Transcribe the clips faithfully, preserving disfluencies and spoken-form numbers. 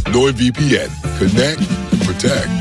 NordVPN. Connect, protect.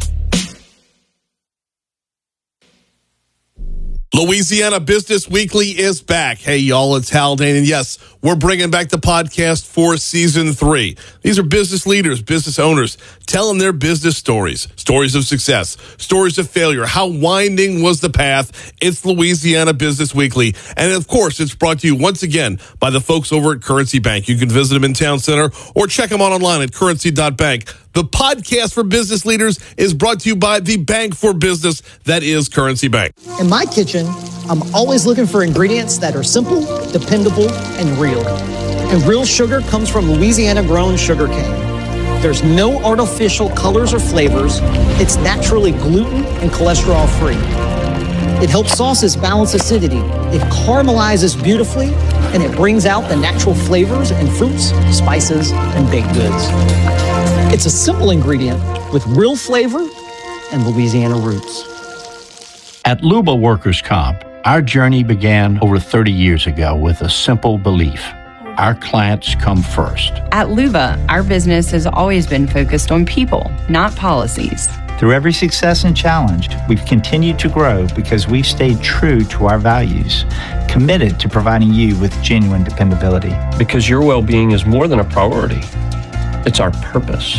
Louisiana Business Weekly is back. Hey, y'all, it's Haldane. And yes, we're bringing back the podcast for season three. These are business leaders, business owners, telling their business stories, stories of success, stories of failure. How winding was the path? It's Louisiana Business Weekly. And of course, it's brought to you once again by the folks over at Currency Bank. You can visit them in Town Center or check them out online at currency dot bank. The podcast for business leaders is brought to you by the bank for business that is Currency Bank. In my kitchen, I'm always looking for ingredients that are simple, dependable, and real. And real sugar comes from Louisiana-grown sugar cane. There's no artificial colors or flavors. It's naturally gluten and cholesterol-free. It helps sauces balance acidity. It caramelizes beautifully, and it brings out the natural flavors in fruits, spices, and baked goods. It's a simple ingredient with real flavor and Louisiana roots. At Luba Workers' Comp, our journey began over thirty years ago with a simple belief. Our clients come first. At Luba, our business has always been focused on people, not policies. Through every success and challenge, we've continued to grow because we've stayed true to our values, committed to providing you with genuine dependability. Because your well-being is more than a priority. It's our purpose.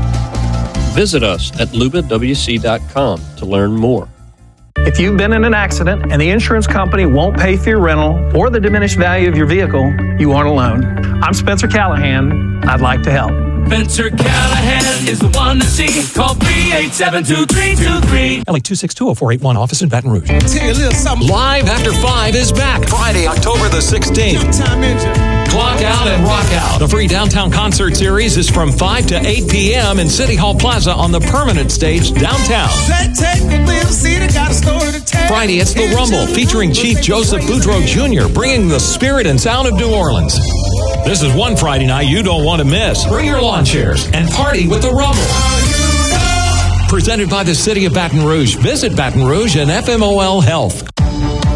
Visit us at luba w c dot com to learn more. If you've been in an accident and the insurance company won't pay for your rental or the diminished value of your vehicle, you aren't alone. I'm Spencer Callahan. I'd like to help. Spencer Callahan is the one to see. Call three eight seven, two three two three. L A two six two oh four eight one, office in Baton Rouge. Tell you a little something. Live After Five is back Friday, October the sixteenth. Two-time engine. Clock Out and Rock Out. The free downtown concert series is from five to eight p.m. in City Hall Plaza on the permanent stage downtown. Friday, it's The Rumble, featuring Chief Joseph Boudreaux Junior, bringing the spirit and sound of New Orleans. This is one Friday night you don't want to miss. Bring your lawn chairs and party with The Rumble. Presented by the City of Baton Rouge. Visit Baton Rouge and F M O L Health.